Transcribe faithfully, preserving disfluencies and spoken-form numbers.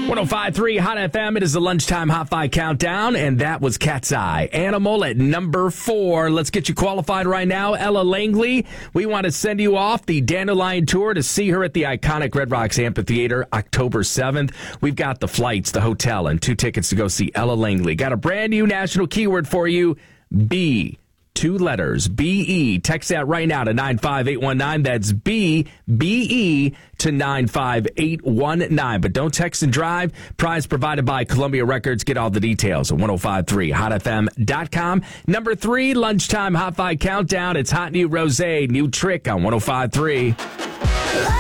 one oh five point three Hot F M. It is the lunchtime Hot Five Countdown, and that was Cat's Eye. Animal at number four. Let's get you qualified right now. Ella Langley, we want to send you off the Dandelion Tour to see her at the iconic Red Rocks Amphitheater October seventh. We've got the flights, the hotel, and two tickets to go see Ella Langley. Got a brand new national keyword for you, B. Two letters, B E. Text that right now to nine five eight one nine. That's B, B E to nine five eight one nine. But don't text and drive. Prize provided by Columbia Records. Get all the details at ten fifty-three hot f m dot com. Number three, lunchtime Hot Five Countdown. It's Hot New Rosé, New Trick on ten fifty-three.